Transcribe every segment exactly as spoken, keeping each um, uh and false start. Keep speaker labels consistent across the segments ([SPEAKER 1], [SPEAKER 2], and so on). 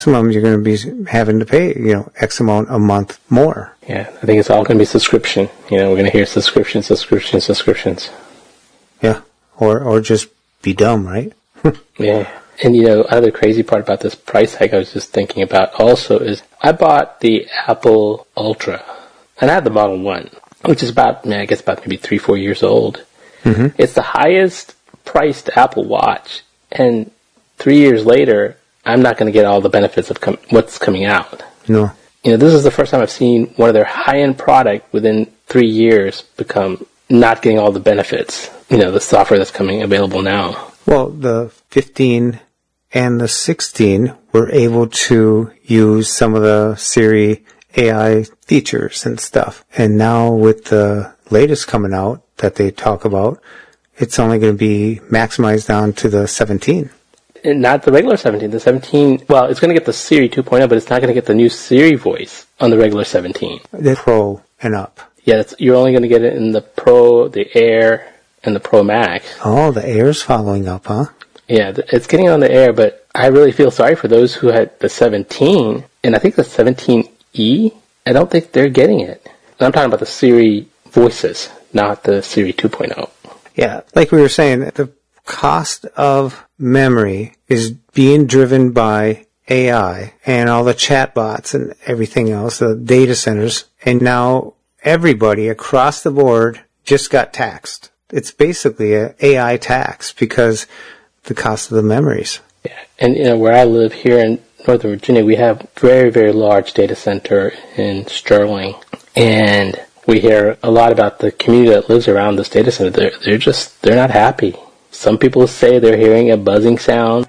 [SPEAKER 1] some of them you're going to be having to pay, you know, X amount a month more.
[SPEAKER 2] Yeah, I think it's all going to be subscription. You know, we're going to hear subscription, subscription, subscriptions.
[SPEAKER 1] Yeah, or or just be dumb, right?
[SPEAKER 2] Yeah. And, you know, another crazy part about this price hike I was just thinking about also is I bought the Apple Ultra, and I had the Model one, which is about, I, mean, I guess about maybe three, four years old. Mm-hmm. It's the highest priced Apple Watch, and three years later, I'm not going to get all the benefits of com- what's coming out.
[SPEAKER 1] No.
[SPEAKER 2] You know, this is the first time I've seen one of their high-end product within three years become not getting all the benefits, you know, the software that's coming available now.
[SPEAKER 1] Well, the fifteen and the sixteen were able to use some of the Siri A I features and stuff. And now with the latest coming out that they talk about, it's only going to be maximized down to the seventeen.
[SPEAKER 2] And not the regular seventeen. The seventeen, well, it's going to get the Siri two point oh, but it's not going to get the new Siri voice on the regular seventeen.
[SPEAKER 1] The Pro and up.
[SPEAKER 2] Yeah, that's, you're only going to get it in the Pro, the Air, and the Pro Max.
[SPEAKER 1] Oh, the Air's following up, huh?
[SPEAKER 2] Yeah, it's getting on the Air, but I really feel sorry for those who had the seventeen, and I think the seventeen E, I don't think they're getting it. And I'm talking about the Siri voices, not the Siri two point oh.
[SPEAKER 1] Yeah, like we were saying, the cost of memory is being driven by A I and all the chatbots and everything else, the data centers, and now everybody across the board just got taxed. It's basically a AI tax because the cost of the memories.
[SPEAKER 2] Yeah, and you know, where I live here in Northern Virginia, we have very, very large data center in Sterling, and we hear a lot about the community that lives around this data center. They're, they're just, they're not happy. Some people say they're hearing a buzzing sound.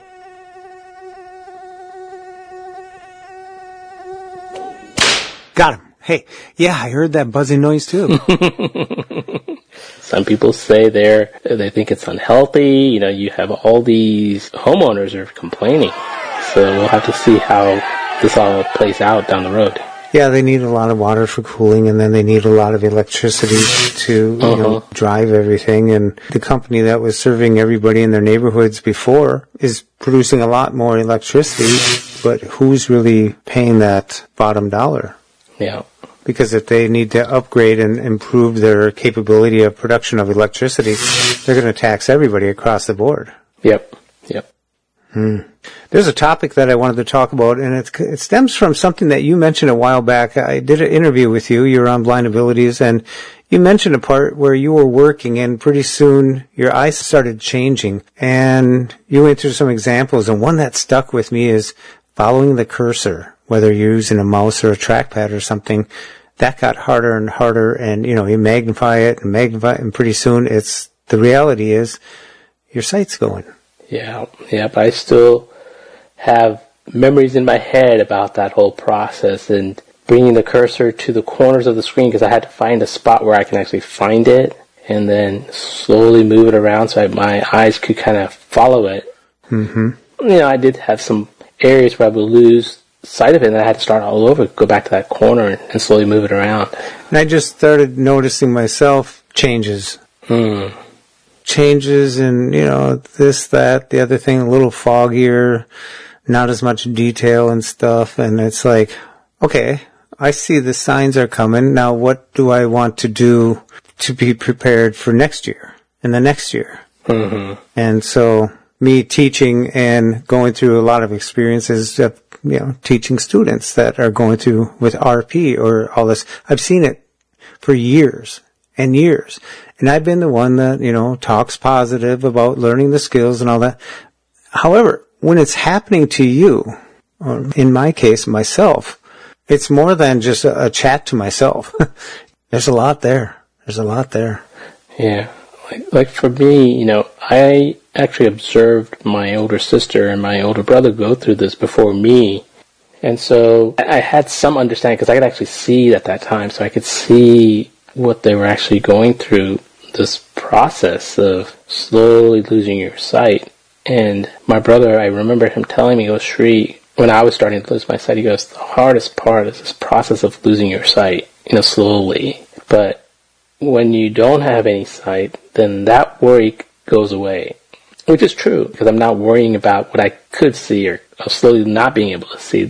[SPEAKER 1] Got him. Hey, yeah, I heard that buzzing noise too.
[SPEAKER 2] Some people say they're, they think it's unhealthy. You know, you have all these homeowners are complaining. So we'll have to see how this all plays out down the road.
[SPEAKER 1] Yeah, they need a lot of water for cooling, and then they need a lot of electricity to uh-huh. you know, drive everything. And the company that was serving everybody in their neighborhoods before is producing a lot more electricity, but who's really paying that bottom dollar?
[SPEAKER 2] Yeah.
[SPEAKER 1] Because if they need to upgrade and improve their capability of production of electricity, they're going to tax everybody across the board.
[SPEAKER 2] Yep. Yep.
[SPEAKER 1] Hmm. There's a topic that I wanted to talk about, and it, it stems from something that you mentioned a while back. I did an interview with you. You were on Blind Abilities, and you mentioned a part where you were working, and pretty soon your eyes started changing. And you went through some examples, and one that stuck with me is following the cursor, whether you're using a mouse or a trackpad or something. That got harder and harder, and, you know, you magnify it and magnify it, and pretty soon it's, the reality is your sight's going.
[SPEAKER 2] Yeah, yeah, but I still have memories in my head about that whole process and bringing the cursor to the corners of the screen because I had to find a spot where I can actually find it and then slowly move it around so I, my eyes could kind of follow it.
[SPEAKER 1] Mm-hmm.
[SPEAKER 2] You know, I did have some areas where I would lose sight of it and I had to start all over, go back to that corner and, and slowly move it around.
[SPEAKER 1] And I just started noticing myself changes.
[SPEAKER 2] Hmm.
[SPEAKER 1] Changes in, you know, this, that, the other thing, a little foggier, not as much detail and stuff. And it's like, okay, I see the signs are coming. Now what do I want to do to be prepared for next year and the next year?
[SPEAKER 2] Mm-hmm.
[SPEAKER 1] And so me teaching and going through a lot of experiences of, you know, teaching students that are going through with R P or all this, I've seen it for years and years. And I've been the one that, you know, talks positive about learning the skills and all that. However, when it's happening to you, or in my case, myself, it's more than just a, a chat to myself. There's a lot there. There's a lot there.
[SPEAKER 2] Yeah. Like, like for me, you know, I actually observed my older sister and my older brother go through this before me. And so I had some understanding because I could actually see at that time. So I could see what they were actually going through, this process of slowly losing your sight. And my brother, I remember him telling me, he goes, Shri, when I was starting to lose my sight, he goes, the hardest part is this process of losing your sight, you know, slowly. But when you don't have any sight, then that worry goes away, which is true because I'm not worrying about what I could see or of slowly not being able to see,